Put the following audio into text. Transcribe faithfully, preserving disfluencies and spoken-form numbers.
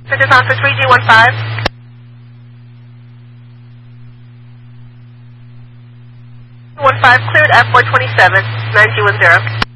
This is on for three G one five. one five cleared F four twenty-seven, nine G one zero.